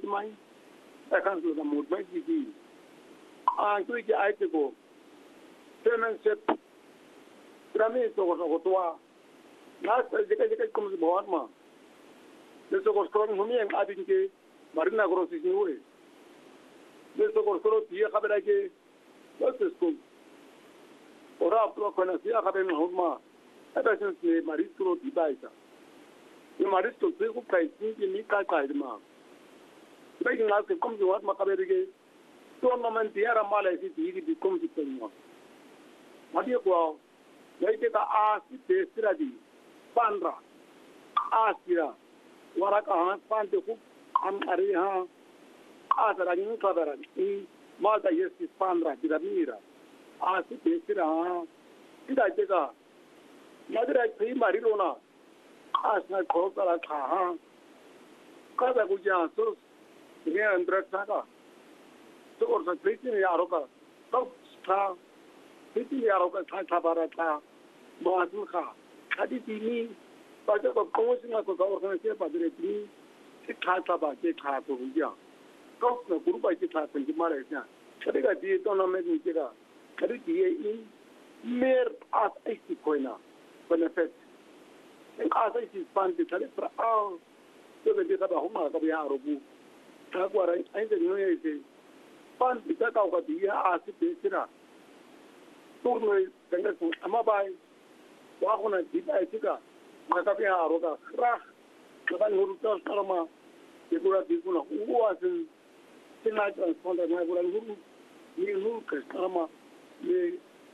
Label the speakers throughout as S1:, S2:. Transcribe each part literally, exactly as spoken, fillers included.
S1: mai ta kan so da mut mai ki a tu ki ai te ko temen se trame to ko to wa na se je ke ke kom se bawat ma de so ko strong humi ang adin ke marina grosis ni ure de so ko solo tie khabera ke bas ko ora pro ko na sia khabera huma ata sen se maristro di baita ni maristro se ko kai ni ni ka ka ma bai na se kom se wat ma khabera ke to no man tiara mala si ti di kom se ko ma madi ko dai ke ta a si te sira di pandra a sira wara ka han pante ku am ari ha a tara ni ka bara ni malta yes si pandra di mira a si te sira ida ke ka nadra kai mari rona a sa ko ka ka ha ka da ku ja so ni andra sa ka तो और सत्रीति ने यारों का तब था सत्रीति ने यारों का था था बारा था बाजू का खादी तीनी बाजू को कौन सी ना को और करने से बाजू तीनी से था था बाजे था तो हो गया तो न गुरु बाजे था पंच मारे क्या करेगा दिए तो ना मैं नीचे का करे दिए इन मेर आस ऐसी कोई ना बेनिफिट एक आस ऐसी पांच थले पर आओ तो बेटे का बाहु मार का भी यारों को था को रहा ऐसे नहीं है ऐसे pan kita kau kata dia asik besira, turun dengan tu, ama bay, wah kau nanti bay juga, maka pihak aroga kerah, lepas huruf sama, itulah dikulah, uasin, senai transponder, mana bulan huruf, ni huruf ke sama, ni,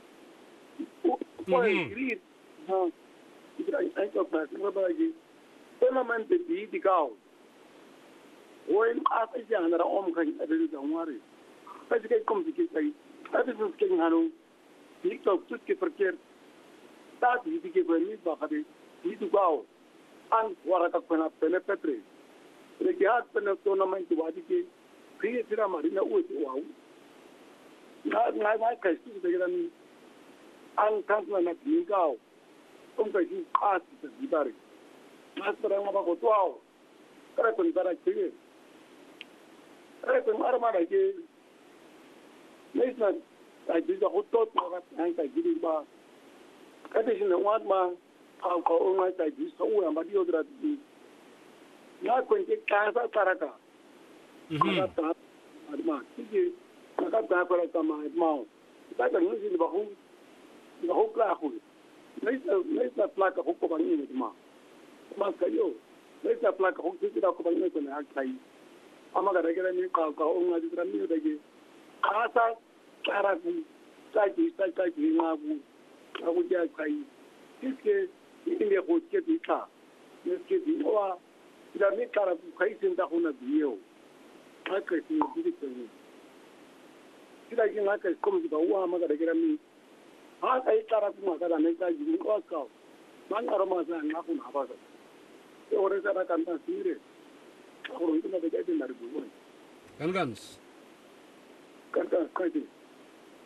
S1: apa ini, ha, itu ay kau pasal apa lagi, tournament di di kau, oin asik yang ada om kan ada di Januari. Tapi kalau kom sikit lagi, tapi sesuatu yang anu, ini kau tuh ke perker, tak di di ke beri bahkan di itu kau, an suara kau pernah pernah petre, lekiat pernah tournament itu wajib ke, kiri sira marina uat wow, nggak nggak nggak kasih itu dengan ni, an kan mana ni kau, kom kasih as itu di bari, mas perang apa kau tahu, kerana pun cara kiri, kerana pun arah mana ke. Mesna, ay bisa hutot mga ang kay gili ba. Kasi sinawat ma ang kaong ay kay bisa uang ba diyo drat di. Na kunti kasa taraka. Nakata adma. Sige, nakata para ka ma adma. Kita kan nusin ba kung ba kung kla ko. Mesna mesna plaka ko ko ba ni adma. Mas kayo. Mesna plaka ko kita ko ba ni ko na kay. Ama ga regala ni ka kaong ay drat ni dagi. Asa cara ku sai sai sai ngaku aku ja kai kiske ini ko ke dita kiske di wa ida me cara ku kai sin da hona biyo haka shi di ke ni kida ki na kai kom di ba wa ma ga da mi ha kai cara ku ma ga da ne ka ji ko ka man arama sa ngaku na ba ga e ore sa kan ta sire ko ro ito na ga di na ru
S2: Gangans.
S1: Kan kan kai